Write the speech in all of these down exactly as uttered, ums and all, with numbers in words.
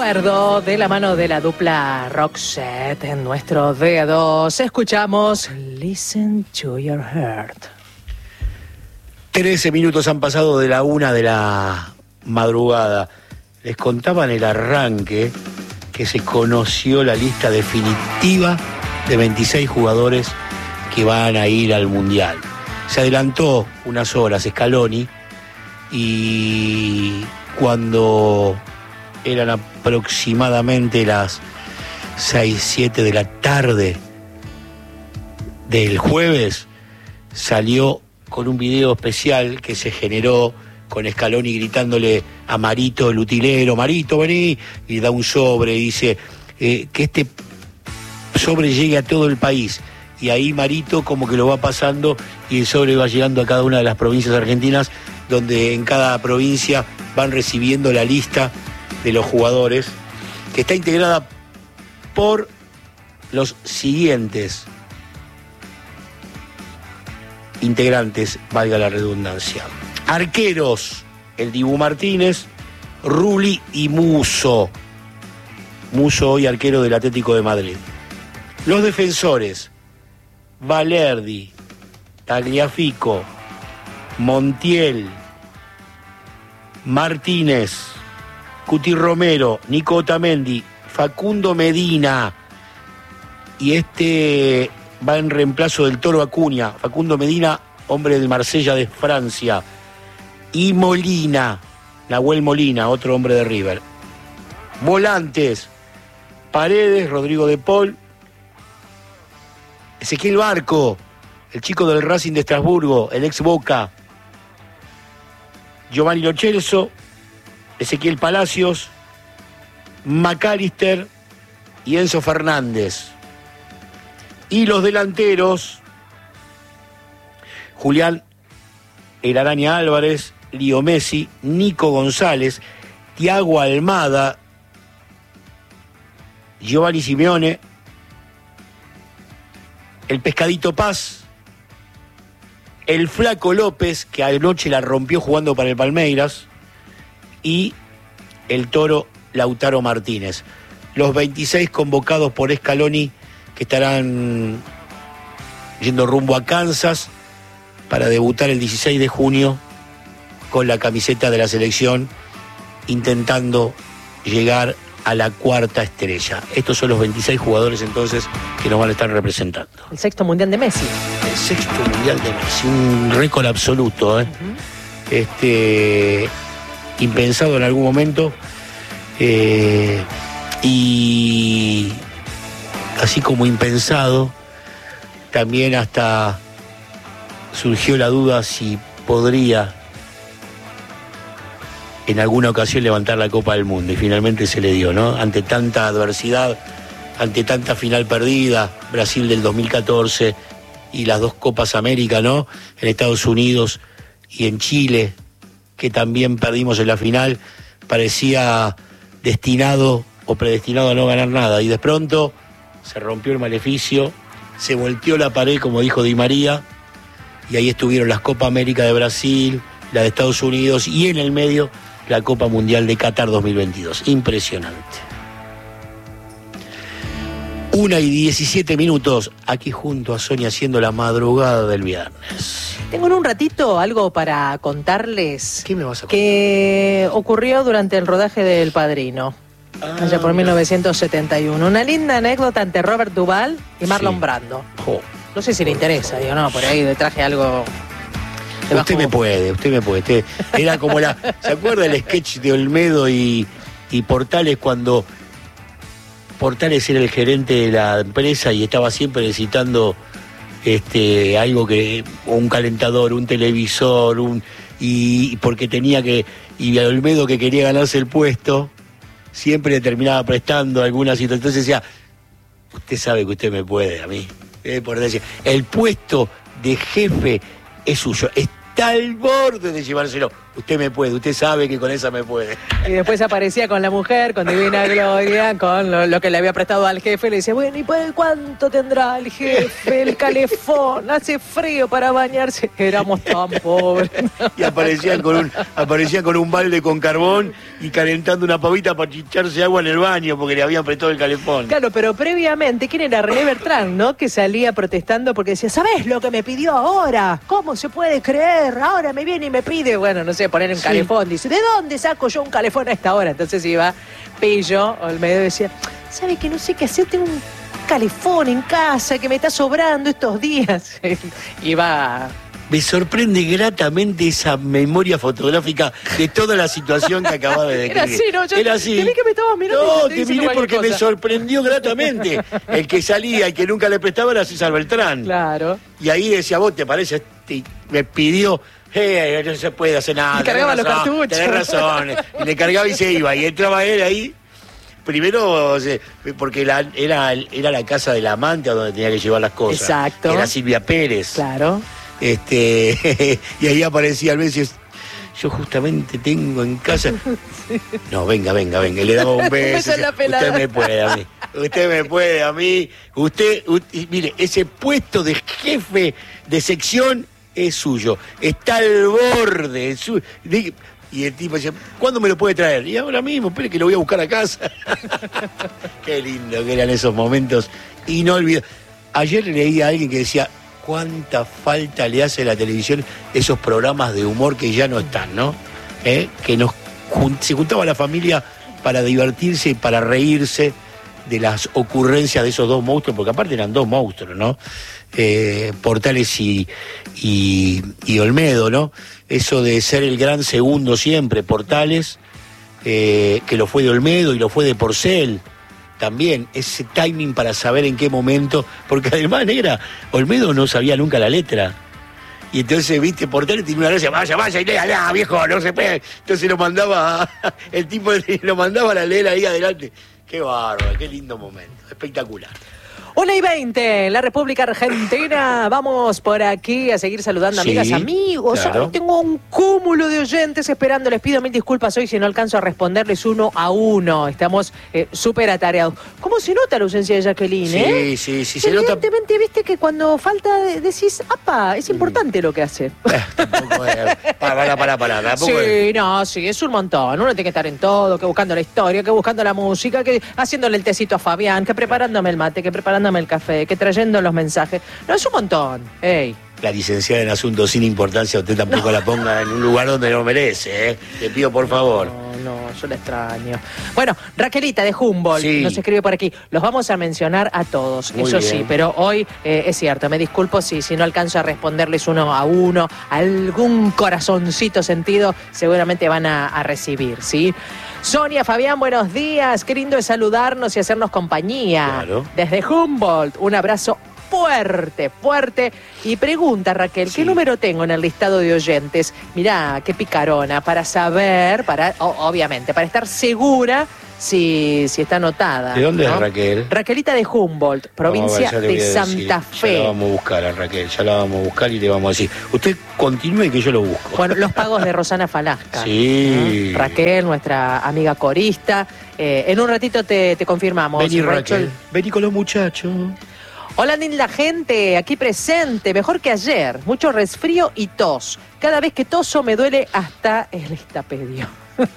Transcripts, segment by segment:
recuerdo de la mano de la dupla Roxette en nuestro dedos. Escuchamos Listen to Your Heart. Trece minutos han pasado de la una de la madrugada. Les contaba en el arranque que se conoció la lista definitiva de veintiséis jugadores que van a ir al Mundial. Se adelantó unas horas Scaloni y cuando eran aproximadamente las seis, siete de la tarde del jueves, salió con un video especial que se generó con Scaloni gritándole a Marito, el utilero, Marito, vení, y da un sobre y dice eh, que este sobre llegue a todo el país. Y ahí Marito como que lo va pasando y el sobre va llegando a cada una de las provincias argentinas, donde en cada provincia van recibiendo la lista de los jugadores, que está integrada por los siguientes integrantes, valga la redundancia. Arqueros, el Dibu Martínez, Rulli y Musso. Musso hoy arquero del Atlético de Madrid. Los defensores, Valerdi, Tagliafico, Montiel, Martínez, Cuti Romero, Nico Otamendi, Facundo Medina, y este va en reemplazo del Toro Acuña. Facundo Medina, hombre del Marsella de Francia, y Molina, Nahuel Molina, otro hombre de River. Volantes, Paredes, Rodrigo de Paul, Ezequiel Barco, el chico del Racing de Estrasburgo, el ex Boca, Giovanni Lo Celso, Ezequiel Palacios, McAllister y Enzo Fernández. Y los delanteros, Julián El Araña Álvarez, Lío Messi, Nico González, Thiago Almada, Giovanni Simeone, el Pescadito Paz, el Flaco López, que anoche la rompió jugando para el Palmeiras, y el Toro Lautaro Martínez. Los veintiséis convocados por Scaloni, que estarán yendo rumbo a Kansas para debutar el dieciséis de junio con la camiseta de la selección, intentando llegar a la cuarta estrella. Estos son los veintiséis jugadores entonces que nos van a estar representando. El sexto mundial de Messi. El sexto mundial de Messi, un récord absoluto, ¿eh? Uh-huh. Este, impensado en algún momento, eh, y así como impensado, también hasta surgió la duda si podría en alguna ocasión levantar la Copa del Mundo, y finalmente se le dio, ¿no? Ante tanta adversidad, ante tanta final perdida, Brasil del dos mil catorce y las dos Copas América, ¿no? En Estados Unidos y en Chile, que también perdimos en la final, parecía destinado o predestinado a no ganar nada, y de pronto se rompió el maleficio, se volteó la pared, como dijo Di María, y ahí estuvieron las Copa América de Brasil, la de Estados Unidos, y en el medio la Copa Mundial de Qatar dos mil veintidós. Impresionante. Una y diecisiete minutos, aquí junto a Sonia, haciendo la madrugada del viernes. Tengo en un ratito algo para contarles. ¿Qué me vas a contar? Que ocurrió durante el rodaje del Padrino, ah, allá por mil novecientos setenta y uno. Una linda anécdota ante Robert Duvall y Marlon sí. Brando. Oh, no sé si le interesa, digo, no, por ahí le traje algo. Usted me puede, usted me puede. Usted, era como la... ¿Se acuerda el sketch de Olmedo y, y Portales cuando Portales era el gerente de la empresa y estaba siempre necesitando este, algo que... un calentador, un televisor, un y porque tenía que... Y a Olmedo, que quería ganarse el puesto, siempre le terminaba prestando algunas situaciones. Entonces decía, usted sabe que usted me puede a mí. Eh, por decir, el puesto de jefe es suyo, está al borde de llevárselo. usted me puede, usted sabe que con esa me puede. Y después aparecía con la mujer, con Divina Gloria, con lo, lo que le había prestado al jefe. Le decía, bueno, ¿y por cuánto tendrá el jefe? El calefón, hace frío para bañarse. Éramos tan pobres. Y aparecían con un, aparecía con un balde con carbón y calentando una pavita para chicharse agua en el baño porque le habían prestado el calefón. Claro, pero previamente, ¿quién era? René Bertrán, ¿no? Que salía protestando porque decía, ¿sabés lo que me pidió ahora? ¿Cómo se puede creer? Ahora me viene y me pide, bueno, no sé, poner un sí. calefón. Dice, ¿de dónde saco yo un calefón a esta hora? Entonces iba Pillo, Olmedo, y decía, ¿sabe que no sé qué hacer? Tengo un calefón en casa que me está sobrando estos días. Iba... Me sorprende gratamente esa memoria fotográfica de toda la situación que acababa de describir. Era así, ¿no? Yo Era así. Te vi que me estabas mirando. No, te, te miré porque cosa. me sorprendió gratamente. El que salía y que nunca le prestaba era César Beltrán. Claro. Y ahí decía, vos te parece, y me pidió, eh, no se puede hacer nada. Y cargaba los cartuchos. Tenés razón. Y le cargaba y se iba. Y entraba él ahí. Primero, porque la, era, era la casa del amante a donde tenía que llevar las cosas. Exacto. Era Silvia Pérez. Claro. Este, y ahí aparecía a veces, yo justamente tengo en casa. Sí. No, venga, venga, venga, le daba un beso. Usted me puede a mí. Usted me puede a mí. Usted, usted, mire, ese puesto de jefe de sección es suyo. Está al borde. Es su, de, y el tipo decía, ¿cuándo me lo puede traer? Y ahora mismo, espere que lo voy a buscar a casa. Qué lindo que eran esos momentos inolvidables. Ayer leí a alguien que decía, cuánta falta le hace a la televisión esos programas de humor que ya no están, ¿no? ¿Eh? Que nos se juntaba la familia para divertirse y para reírse de las ocurrencias de esos dos monstruos, porque aparte eran dos monstruos, ¿no? Eh, Portales y, y, y Olmedo, ¿no? Eso de ser el gran segundo siempre, Portales, eh, que lo fue de Olmedo y lo fue de Porcel. También ese timing para saber en qué momento, porque además, negra, Olmedo no sabía nunca la letra. Y entonces, viste, Portales tiene una gracia, vaya, vaya, y lea, viejo, no se puede. Entonces lo mandaba, el tipo lo mandaba a la leer ahí adelante. Qué bárbaro, qué lindo momento, espectacular. Una y veinte, la República Argentina. Vamos por aquí a seguir saludando sí, amigas, amigos. Claro. Hoy tengo un cúmulo de oyentes esperando. Les pido mil disculpas hoy si no alcanzo a responderles uno a uno. Estamos eh, súper atareados. ¿Cómo se nota la ausencia de Jacqueline? Sí, eh? sí, sí. Se nota... Evidentemente, viste que cuando falta decís, apa, es importante mm. lo que hace. Eh, tampoco es... Para, para, para, para. Sí, es... no, sí, es un montón. Uno tiene que estar en todo, que buscando la historia, que buscando la música, que haciéndole el tecito a Fabián, que preparándome el mate, que preparando el café, que trayendo los mensajes. No, es un montón. Ey. La licenciada en asuntos sin importancia, usted tampoco no. la ponga en un lugar donde no merece, ¿eh? Le pido por favor. No, no, yo la extraño. Bueno, Raquelita de Humboldt sí. nos escribe por aquí. Los vamos a mencionar a todos, Muy eso bien. sí, pero hoy eh, es cierto, me disculpo si, si no alcanzo a responderles uno a uno, algún corazoncito sentido seguramente van a, a recibir, ¿sí? Sonia, Fabián, buenos días. Qué lindo es saludarnos y hacernos compañía. Claro. Desde Humboldt, un abrazo fuerte, fuerte. Y pregunta, Raquel, ¿qué sí. número tengo en el listado de oyentes? Mirá, qué picarona, para saber, para oh, obviamente, para estar segura si, si está anotada. ¿De dónde ¿no? es Raquel? Raquelita de Humboldt, provincia no, de Santa Fe. Ya la vamos a buscar a Raquel, ya la vamos a buscar y le vamos a decir, usted continúe que yo lo busco. Bueno, los pagos de Rosana Falasca. Sí. ¿no? Raquel, nuestra amiga corista. Eh, en un ratito te, te confirmamos. Vení, Raquel. Vení con los muchachos. Hola, linda gente, aquí presente, mejor que ayer. Mucho resfrío y tos. Cada vez que toso me duele hasta el estapedio.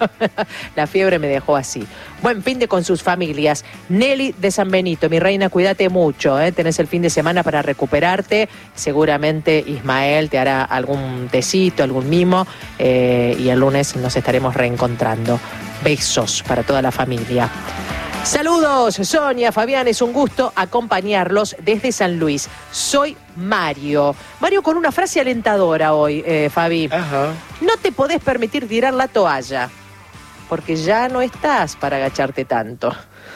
La fiebre me dejó así. Buen fin de con sus familias. Nelly de San Benito, mi reina, cuídate mucho, ¿eh? Tenés el fin de semana para recuperarte. Seguramente Ismael te hará algún tecito, algún mimo, eh, y el lunes nos estaremos reencontrando. Besos para toda la familia. Saludos, Sonia, Fabián, es un gusto acompañarlos desde San Luis. Soy Mario. Mario con una frase alentadora hoy, eh, Fabi. Ajá. No te podés permitir tirar la toalla, porque ya no estás para agacharte tanto.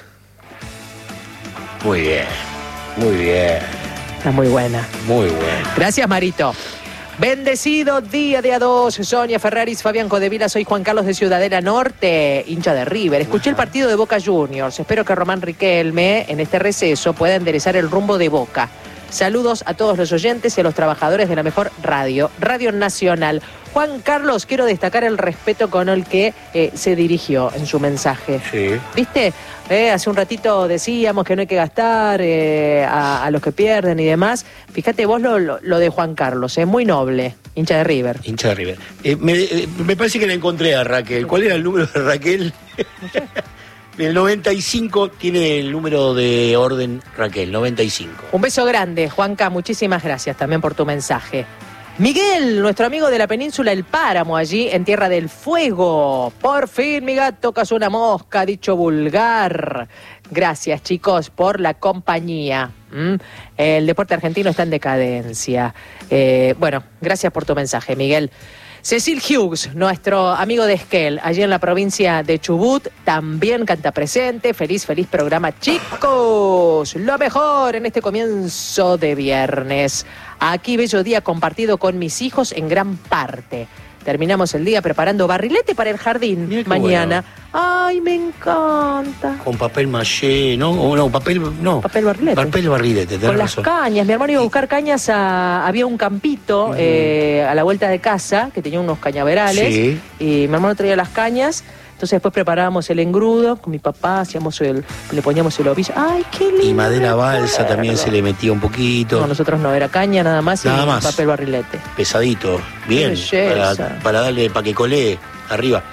Muy bien, muy bien. Está muy buena. Muy buena. Gracias, Marito. Bendecido día de a dos, Sonia Ferraris, Fabián Codevila, soy Juan Carlos de Ciudadela Norte, hincha de River. Escuché el partido de Boca Juniors, espero que Román Riquelme en este receso pueda enderezar el rumbo de Boca. Saludos a todos los oyentes y a los trabajadores de la mejor radio, Radio Nacional. Juan Carlos, quiero destacar el respeto con el que eh, se dirigió en su mensaje. Sí. ¿Viste? Eh, hace un ratito decíamos que no hay que gastar eh, a, a los que pierden y demás. Fíjate vos lo, lo, lo de Juan Carlos, es eh, muy noble, hincha de River. Hincha de River. Eh, me, eh, me parece que la encontré a Raquel. ¿Cuál era el número de Raquel? No sé. El noventa y cinco tiene el número de orden Raquel, noventa y cinco. Un beso grande, Juanca, muchísimas gracias también por tu mensaje. Miguel, nuestro amigo de la península El Páramo, allí en Tierra del Fuego. Por fin, mi gato cazó una mosca, dicho vulgar. Gracias, chicos, por la compañía. ¿Mm? El deporte argentino está en decadencia. Eh, bueno, gracias por tu mensaje, Miguel. Cecil Hughes, nuestro amigo de Esquel, allí en la provincia de Chubut, también canta presente. Feliz, feliz programa, chicos. Lo mejor en este comienzo de viernes. Aquí, bello día compartido con mis hijos en gran parte. Terminamos el día preparando barrilete para el jardín mañana. Bueno. Ay, me encanta. Con papel maché, ¿no? O no, papel, no. Papel barrilete. Papel barrilete, tenés Con razón. las cañas. Mi hermano iba a buscar cañas a... Había un campito uh-huh. eh, a la vuelta de casa que tenía unos cañaverales. Sí. Y mi hermano traía las cañas. Entonces después preparábamos el engrudo con mi papá, hacíamos el, le poníamos el ovillo. ¡Ay, qué lindo! Y madera balsa también se le metía un poquito. No, nosotros no, era caña nada más nada y más. Papel barrilete. Pesadito, bien, para, para darle, para que colee arriba.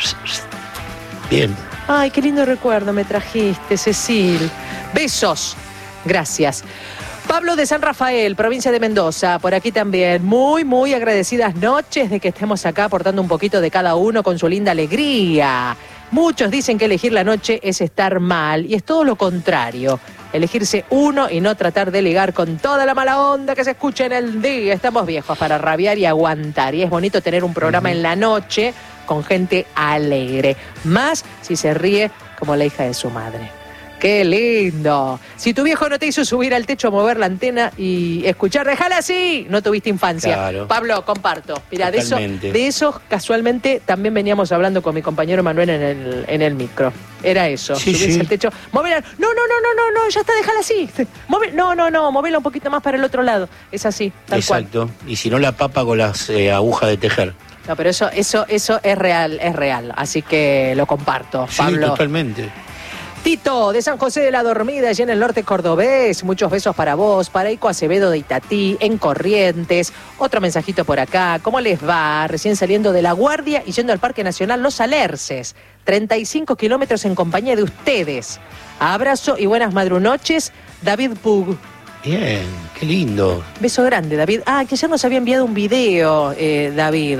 Bien. Ay, qué lindo recuerdo me trajiste, Cecil. Besos. Gracias. Pablo de San Rafael, provincia de Mendoza, por aquí también. Muy, muy agradecidas noches de que estemos acá aportando un poquito de cada uno con su linda alegría. Muchos dicen que elegir la noche es estar mal y es todo lo contrario. Elegirse uno y no tratar de ligar con toda la mala onda que se escucha en el día. Estamos viejos para rabiar y aguantar. Y es bonito tener un programa uh-huh. en la noche con gente alegre. Más si se ríe como la hija de su madre. ¡Qué lindo! Si tu viejo no te hizo subir al techo, mover la antena y escuchar, ¡déjala así! No tuviste infancia. Claro. Pablo, comparto. Mira, de eso, de eso casualmente también veníamos hablando con mi compañero Manuel en el, en el micro. Era eso, sí, subirse sí. al techo. Moverla. No, no, no, no, no, no, ya está, déjala así. Mover, no, no, no, movela un poquito más para el otro lado. Es así, tal Exacto. cual. Y si no, la papa con las eh, agujas de tejer. No, pero eso, eso, eso es real, es real. Así que lo comparto, sí, Pablo. Totalmente. Tito, de San José de la Dormida, allá en el norte cordobés. Muchos besos para vos, para Ico Acevedo de Itatí, en Corrientes. Otro mensajito por acá. ¿Cómo les va? Recién saliendo de La Guardia y yendo al Parque Nacional Los Alerces. treinta y cinco kilómetros en compañía de ustedes. Abrazo y buenas madrunoches, David Pug. Bien, qué lindo. Beso grande, David. Ah, que ya nos había enviado un video, eh, David,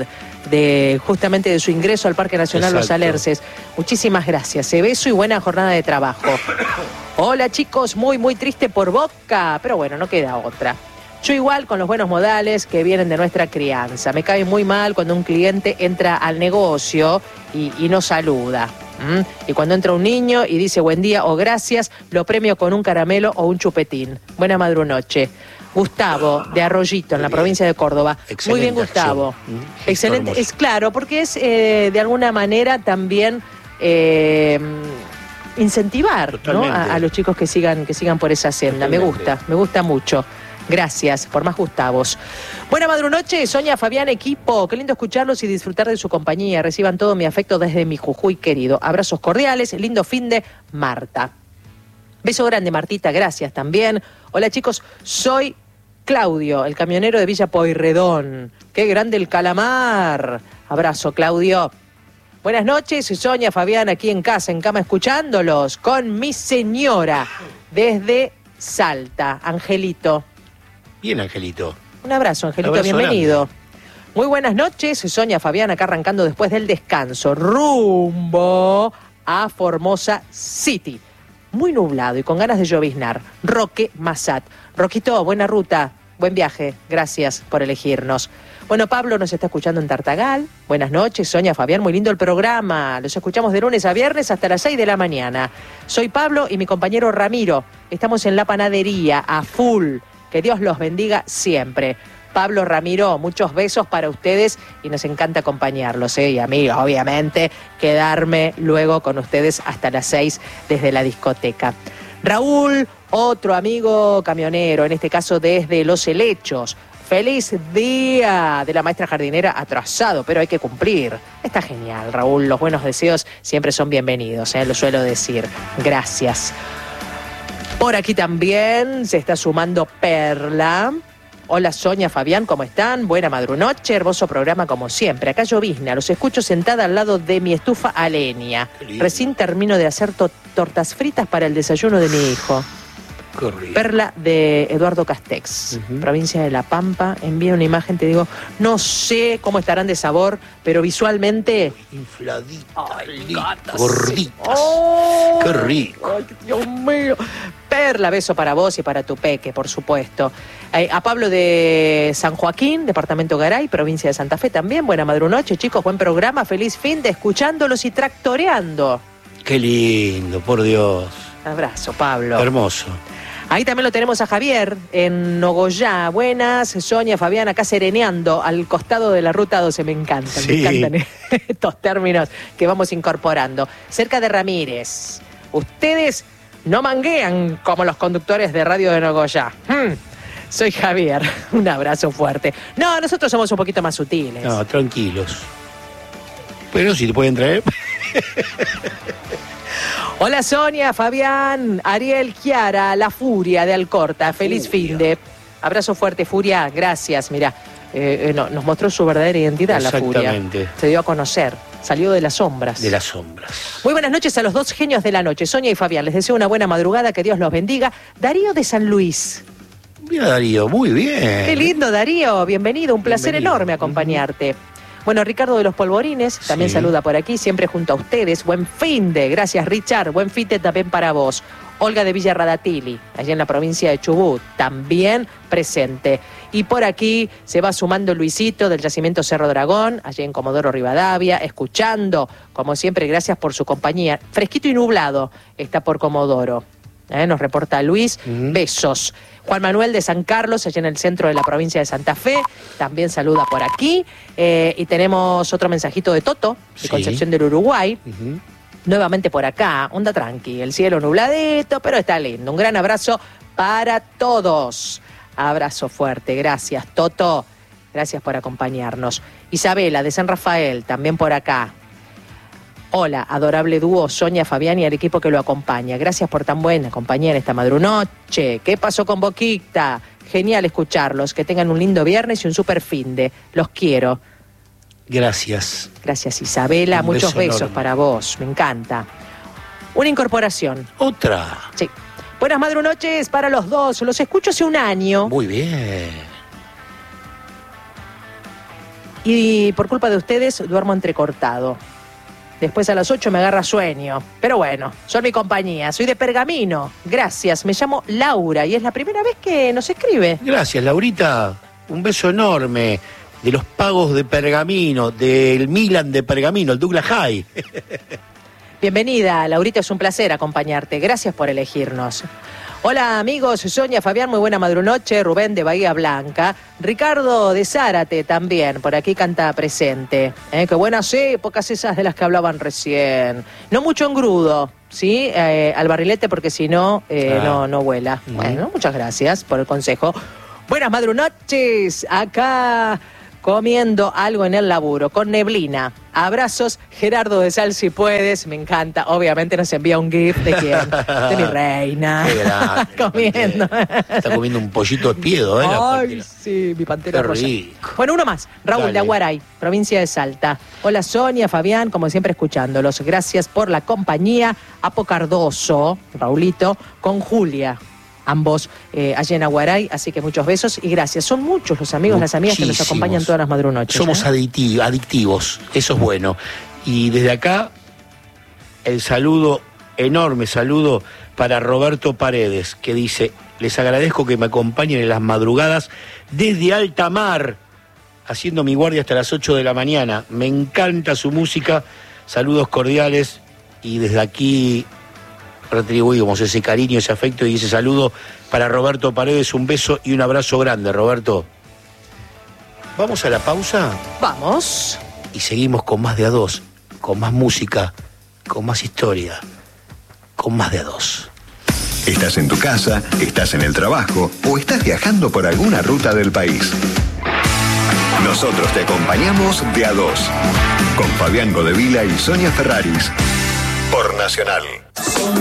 de justamente de su ingreso al Parque Nacional Exacto. Los Alerces. Muchísimas gracias. Eh, beso y buena jornada de trabajo. Hola, chicos, muy, muy triste por Boca, pero bueno, no queda otra. Yo igual con los buenos modales que vienen de nuestra crianza. Me cae muy mal cuando un cliente entra al negocio y, y no saluda. ¿Mm? Y cuando entra un niño y dice buen día o gracias, lo premio con un caramelo o un chupetín. Buena madrunoche. Gustavo, de Arroyito, en la provincia de Córdoba. Excelente Muy bien, Gustavo. Acción. Excelente. Es claro, porque es eh, de alguna manera también eh, incentivar, ¿no? a, a los chicos que sigan, que sigan por esa senda. Totalmente. Me gusta, me gusta mucho. Gracias por más Gustavos. Buena madrunoche, Sonia, Fabián, equipo. Qué lindo escucharlos y disfrutar de su compañía. Reciban todo mi afecto desde mi Jujuy querido. Abrazos cordiales, lindo fin de Marta. Beso grande, Martita, gracias también. Hola, chicos, soy Claudio, el camionero de Villa Pueyrredón. Qué grande el calamar. Abrazo, Claudio. Buenas noches, Sonia, Fabián, aquí en casa, en cama, escuchándolos con mi señora desde Salta, Angelito. Bien, Angelito. Un abrazo, Angelito, abrazo bienvenido. Grande. Muy buenas noches, Sonia, Fabián, acá arrancando después del descanso, rumbo a Formosa City. Muy nublado y con ganas de lloviznar. Roque Massat. Roquito, buena ruta, buen viaje, gracias por elegirnos. Bueno, Pablo nos está escuchando en Tartagal. Buenas noches, Sonia, Fabián, muy lindo el programa. Los escuchamos de lunes a viernes hasta las seis de la mañana. Soy Pablo y mi compañero Ramiro. Estamos en la panadería, a full. Que Dios los bendiga siempre. Pablo, Ramiro, muchos besos para ustedes y nos encanta acompañarlos, ¿eh? Y a mí, obviamente, quedarme luego con ustedes hasta las seis desde la discoteca. Raúl, otro amigo camionero, en este caso desde Los Helechos. Feliz día de la maestra jardinera atrasado, pero hay que cumplir. Está genial, Raúl. Los buenos deseos siempre son bienvenidos, ¿eh? Lo suelo decir. Gracias. Por aquí también se está sumando Perla. Hola Sonia, Fabián, ¿cómo están? Buena madrunoche, hermoso programa como siempre. Acá llovizna, los escucho sentada al lado de mi estufa a leña. Recién termino de hacer to- tortas fritas para el desayuno de mi hijo. Corrido. Perla de Eduardo Castex, uh-huh. provincia de La Pampa. Envía una imagen, te digo, no sé cómo estarán de sabor, pero visualmente... Infladitas, Ay, gorditas. Oh, ¡Qué rico! Ay, Dios mío. Perla, beso para vos y para tu peque, por supuesto. Eh, a Pablo de San Joaquín, departamento Garay, provincia de Santa Fe también. Buena madrunoche, chicos, buen programa, feliz fin de escuchándolos y tractoreando. ¡Qué lindo, por Dios! Abrazo, Pablo. Hermoso. Ahí también lo tenemos a Javier, en Nogoyá. Buenas, Sonia, Fabián, acá sereneando al costado de la ruta doce. Me encantan, sí. me encantan estos términos que vamos incorporando. Cerca de Ramírez. Ustedes no manguean como los conductores de radio de Nogoyá. Hmm. Soy Javier, un abrazo fuerte. No, nosotros somos un poquito más sutiles. No, tranquilos. Pero si te pueden traer... Hola Sonia, Fabián, Ariel, Chiara, La Furia de Alcorta. Feliz Furia. Fin de. Abrazo fuerte, Furia, gracias. Mira, eh, eh, no, nos mostró su verdadera identidad, La Furia. Exactamente. Se dio a conocer, salió de las sombras. De las sombras. Muy buenas noches a los dos genios de la noche, Sonia y Fabián. Les deseo una buena madrugada, que Dios los bendiga. Darío de San Luis. Mira, Darío, muy bien. Qué lindo, Darío, bienvenido. Un placer Bienvenido. enorme acompañarte. Uh-huh. Bueno, Ricardo de los Polvorines también sí. saluda por aquí, siempre junto a ustedes. Buen fin de, gracias Richard, buen fin de también para vos. Olga de Villa Radatili, allí en la provincia de Chubut, también presente. Y por aquí se va sumando Luisito del Yacimiento Cerro Dragón, allí en Comodoro Rivadavia, escuchando, como siempre, gracias por su compañía. Fresquito y nublado está por Comodoro. ¿Eh? Nos reporta Luis, uh-huh. besos. Juan Manuel de San Carlos, allá en el centro de la provincia de Santa Fe, también saluda por aquí. Eh, y tenemos otro mensajito de Toto, de sí. Concepción del Uruguay. Uh-huh. Nuevamente por acá, onda tranqui, el cielo nubladito, pero está lindo. Un gran abrazo para todos. Abrazo fuerte, gracias Toto, gracias por acompañarnos. Isabela de San Rafael, también por acá. Hola, adorable dúo Sonia, Fabián y al equipo que lo acompaña. Gracias por tan buena compañía en esta madrunoche. ¿Qué pasó con Boquita? Genial escucharlos. Que tengan un lindo viernes y un super fin de. Los quiero. Gracias. Gracias, Isabela. Un Muchos beso besos enorme. Para vos. Me encanta. Una incorporación. Otra. Sí. Buenas madrunoches para los dos. Los escucho hace un año. Muy bien. Y por culpa de ustedes duermo entrecortado. Después a las ocho me agarra sueño. Pero bueno, son mi compañía. Soy de Pergamino. Gracias. Me llamo Laura y es la primera vez que nos escribe. Gracias, Laurita. Un beso enorme de los pagos de Pergamino, del Milan de Pergamino, el Douglas High. Bienvenida, Laurita. Es un placer acompañarte. Gracias por elegirnos. Hola amigos, Sonia, Fabián, muy buena madrunoche. Rubén de Bahía Blanca. Ricardo de Zárate también, por aquí canta presente. ¿Eh? Qué buenas épocas esas de las que hablaban recién. No mucho engrudo, ¿sí? Eh, al barrilete porque si no, eh, ah. no, no vuela. Uh-huh. Bueno, muchas gracias por el consejo. Buenas madrunoches, acá comiendo algo en el laburo, con neblina. Abrazos, Gerardo de Sal, si puedes, me encanta. Obviamente nos envía un gift de quién, de mi reina. Qué grande, comiendo. Está comiendo un pollito de piedo, ¿eh? Ay, sí, mi pantera Qué rosa. Rico. Bueno, uno más, Raúl Dale. de Aguaray, provincia de Salta. Hola Sonia, Fabián, como siempre escuchándolos. Gracias por la compañía. Apo Cardoso, Raulito, con Julia. Ambos eh, allá en Aguaray, así que muchos besos y gracias. Son muchos los amigos, Muchísimos. Las amigas que nos acompañan todas las madrunoches. Somos ¿eh? adictivos, adictivos, eso es bueno. Y desde acá, el saludo, enorme saludo para Roberto Paredes, que dice, les agradezco que me acompañen en las madrugadas desde alta mar, haciendo mi guardia hasta las ocho de la mañana. Me encanta su música, saludos cordiales y desde aquí retribuimos ese cariño, ese afecto y ese saludo para Roberto Paredes. Un beso y un abrazo grande, Roberto. ¿Vamos a la pausa? Vamos. Y seguimos con más de a dos, con más música, con más historia, con más de a dos. Estás en tu casa, estás en el trabajo o estás viajando por alguna ruta del país. Nosotros te acompañamos de a dos, con Fabián Godevila y Sonia Ferraris, por Nacional.